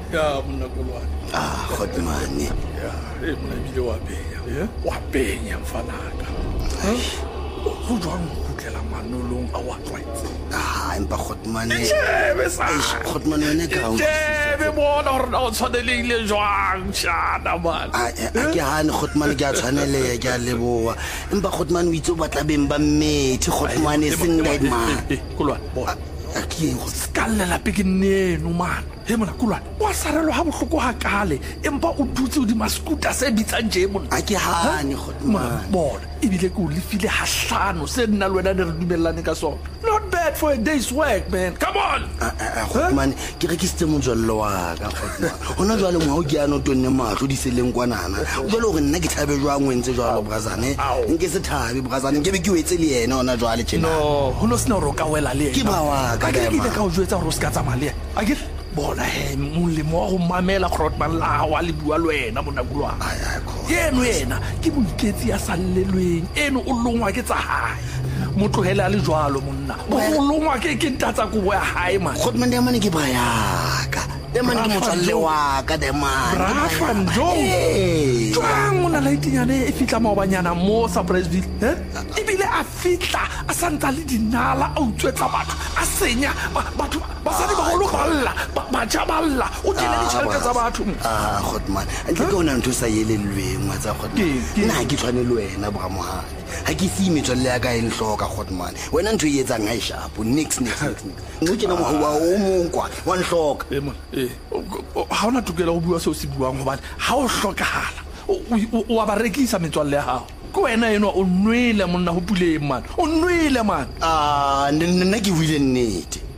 ya monna Kolwane Khotmane monna bile wa penya mfanaka go jwang go tlela manolong a wa twaitse empa Khotmane Khotmane yone ka be bona hore o tshwanelile jwang shana man a ke hane Khotmane ke a tshwaneleya ke a leboa empa Khotmane o itse o batla beng ba mmethi Khotmane seng dead man Kolwane bona a ke go skallela pekineno man he mona Kolwane wa sarelo ha bohloko ha kale empa o dutse o di maskuta se bitsang je mona a ke hane Khotmane bona ibile ke o lefile ha hlano se nna le wena ne re dumellane ka sona not bad for a day's work man come on Khotmane ke rekisitse motswallo wa ka Khotmane hona jwale mo ke ano tonne matlo di seleng kwanana jwale hore nna ke thabe jwang wentse jwalo brazane nke se thabe brazane ke be ke wetse le yena hona jwale tjena no hono sna ro ka wela le yena ke ba wa ka ke ile ka o jwetsa hore o ska tsa mali a ke bona he molemo wa go mamela Khotmane la wa le bua le wena mona Kolwane yena ke boiketsi ya sallelweng eno o longwa ke tsa hae motho hela le jwalo monna o longwa ke ntatsa kubo ya hae man Khotmane ya mane ke ba ya ka demane ke motsalle wa ka demane Rafanjo jwang mona la itinyane e fitla maobanyana mo Surpriseville ebile a fitla a santsa le dinala a utswetsa batho a senya batho ba sa di ba holo balla ba jaballa o tile le tšhelete tsa batho Khotmane ntle ke ona ntho sa yelelweng wa tsa Khotmane nna ke tshwane le wena bra mohadi ha ke se metswalle ya ka e nhloka Khotmane wena ntho e etsang ha e shapo next ngo ke na mo wa o monkwa wa nhloka ha ona tokela go bua se o se buang hobane ha o hlokahala o ba rekisa metswalle ya hao ko wena eno o nwele monna ho puleng man o nwele man nna ke buile nnete